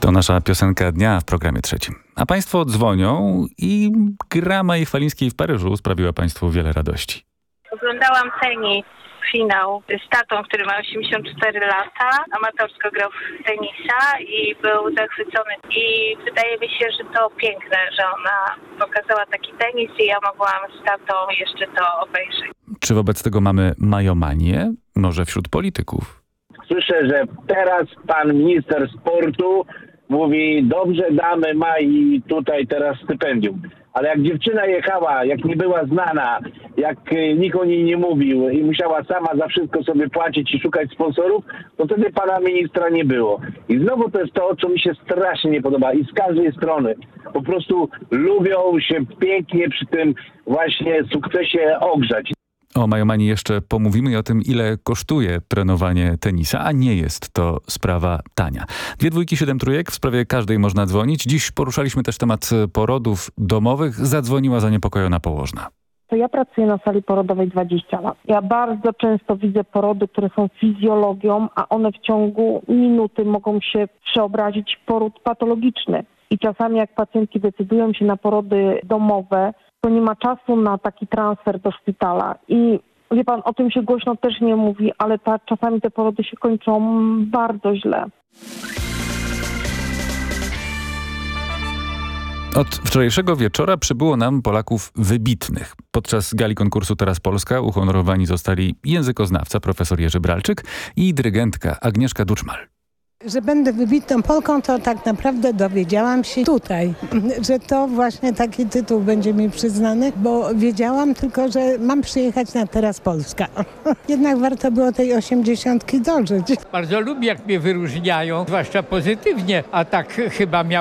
To nasza piosenka dnia w programie trzecim. A państwo dzwonią i gra Mai Chwalińskiej w Paryżu sprawiła państwu wiele radości. Oglądałam tenis, finał z tatą, który ma 84 lata. Amatorsko grał w tenisa i był zachwycony. I wydaje mi się, że to piękne, że ona pokazała taki tenis i ja mogłam z tatą jeszcze to obejrzeć. Czy wobec tego mamy majomanię? Może wśród polityków? Słyszę, że teraz pan minister sportu mówi, dobrze damy Mai tutaj teraz stypendium. Ale jak dziewczyna jechała, jak nie była znana, jak nikt o niej nie mówił i musiała sama za wszystko sobie płacić i szukać sponsorów, to wtedy pana ministra nie było. I znowu to jest to, co mi się strasznie nie podoba i z każdej strony. Po prostu lubią się pięknie przy tym właśnie sukcesie ogrzać. O majomanii jeszcze pomówimy i o tym, ile kosztuje trenowanie tenisa, a nie jest to sprawa tania. 2 dwójki, 7 trójek, w sprawie każdej można dzwonić. Dziś poruszaliśmy też temat porodów domowych. Zadzwoniła zaniepokojona położna. To ja pracuję na sali porodowej 20 lat. Ja bardzo często widzę porody, które są fizjologią, a one w ciągu minuty mogą się przeobrazić w poród patologiczny. I czasami jak pacjentki decydują się na porody domowe, to nie ma czasu na taki transfer do szpitala. I wie pan, o tym się głośno też nie mówi, ale czasami te porody się kończą bardzo źle. Od wczorajszego wieczora przybyło nam Polaków wybitnych. Podczas gali konkursu Teraz Polska uhonorowani zostali językoznawca profesor Jerzy Bralczyk i dyrygentka Agnieszka Duczmal. Że będę wybitną Polką, to tak naprawdę dowiedziałam się tutaj, że to właśnie taki tytuł będzie mi przyznany, bo wiedziałam tylko, że mam przyjechać na Teraz Polska. Jednak warto było tej 80 dożyć. Bardzo lubię, jak mnie wyróżniają, zwłaszcza pozytywnie, a tak chyba miało